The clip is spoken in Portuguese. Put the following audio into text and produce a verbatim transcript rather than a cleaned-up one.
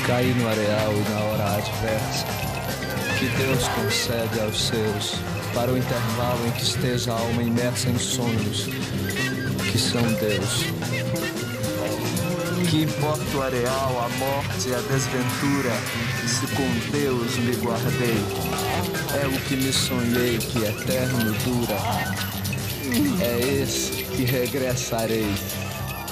Caí no areal e na hora adversa que Deus concede aos seus, para o intervalo em que esteja a alma imersa em sonhos que são Deus. Que importa o areal, a morte e a desventura, se com Deus me guardei. É o que me sonhei que eterno dura, é esse que regressarei.